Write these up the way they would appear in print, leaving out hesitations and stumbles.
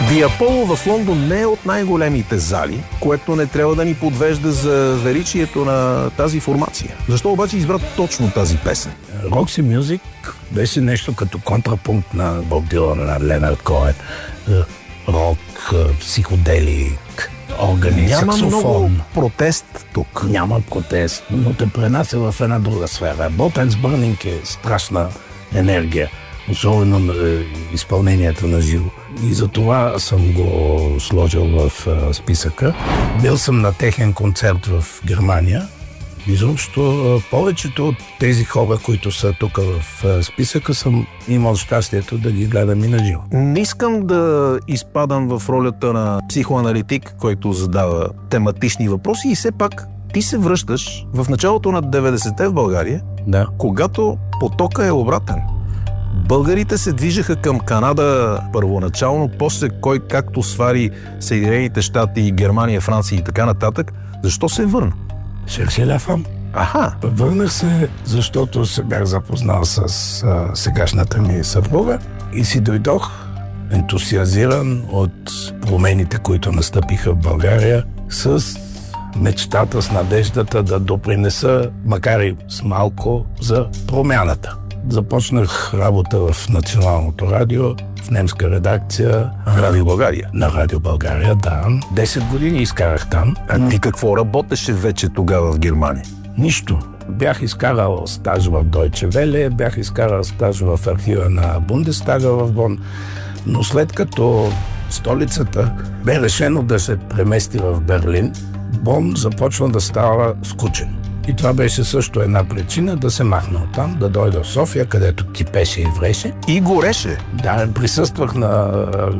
Диаполо в Лондон не е от най-големите зали, което не трябва да ни подвежда за величието на тази формация. Защо обаче избра точно тази песен? Рокси Мюзик беше нещо като контрапункт на Боб Дилан, на Ленард Коен. Рок, психоделик, органи, саксофон. Няма много протест тук. Няма протест, но те пренася в една друга сфера. Ботенс Бърнинг е страшна енергия, особено на изпълнението на живо. И за това съм го сложил в списъка. Бил съм на техен концерт в Германия. Изобщо повечето от тези хора, които са тук в списъка, съм имал щастието да ги гледам и на живо. Не искам да изпадам в ролята на психоаналитик, който задава тематични въпроси и все пак ти се връщаш в началото на 90-те в България, да, когато потока е обратен. Българите се движеха към Канада първоначално, после кой както свари Съединените щати, Германия, Франция и така нататък. Защо се върна? Шершеляфам. Аха. Върнах се, защото се бях запознал с сегашната ми съпруга и си дойдох ентусиазиран от промените, които настъпиха в България, с мечтата, с надеждата да допринеса, макар и с малко, за промяната. Започнах работа в Националното радио, в немска редакция. Радио България? На Радио България, да. 10 години изкарах там. А ти какво работеше вече тогава в Германия? Нищо. Бях изкарал стаж в Deutsche Welle, бях изкарал стаж в архива на Бундестага в Бон, но след като столицата бе решено да се премести в Берлин, Бон започна да става скучен. И това беше също една причина да се махна оттам, да дойда в София, където кипеше и вреше. И гореше. Да, присъствах на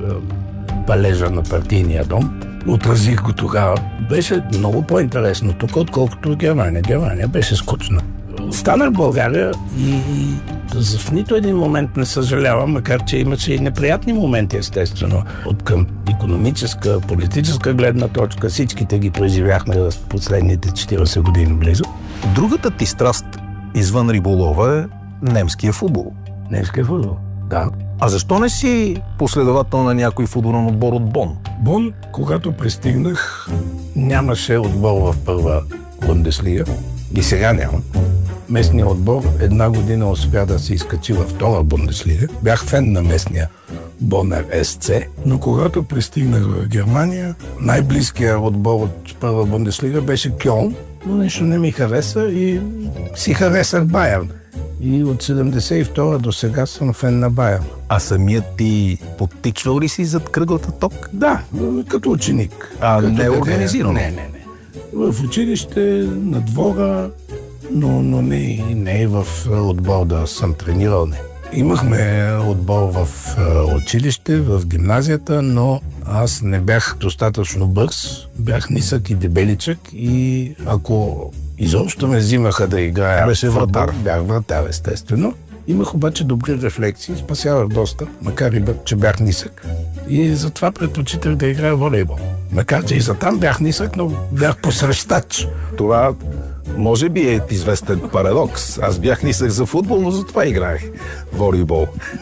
палежа на партийния дом. Отразих го тогава. Беше много по-интересно тук, отколкото в Германия. Германия беше скучна. Останах в България и в нито един момент не съжалявам, макар че имаше и неприятни моменти, естествено. От към икономическа, политическа гледна точка, всичките ги преживяхме в последните 40 години близо. Другата ти страст извън риболова е немския футбол. Немския футбол, да. А защо не си последовател на някой футболен отбор от Бон? Бон, когато пристигнах, нямаше отбор в първа Бундеслига. И сега няма. Местният отбор една година успя да се изкачи във втора Бундеслига. Бях фен на местния Бонер СЦ, но когато пристигнах в Германия, най-близкият отбор от първа Бундеслига беше Кьолн, но нещо не ми хареса и си харесах Байерн. И от 72 до сега съм фен на Байерн. А самият ти подтичвал ли си зад кръглата ток? Да, като ученик. А като не е организирано? Не. В училище, на двора, но не и в отбор да съм тренирал. Не. Имахме отбор в училище, в гимназията, но аз не бях достатъчно бърз. Бях нисък и дебеличък и ако изобщо ме взимаха да играя беше вратар. Бях вратар, естествено. Имах обаче добри рефлекси, спасявах доста, макар и че бях нисък. И затова предпочитах да играя волейбол. Макар че и за там бях нисък, но бях посрещач. Това може би е известен парадокс. Аз бях нисък за футбол, но затова играех волейбол.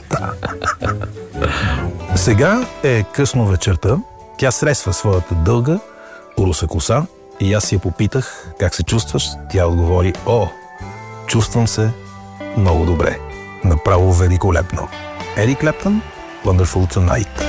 Сега е късно вечерта. Тя сресва своята дълга, руса коса и аз си я попитах как се чувстваш. Тя отговори: о, чувствам се много добре. Направо великолепно. Ерик Клептън, Wonderful Tonight.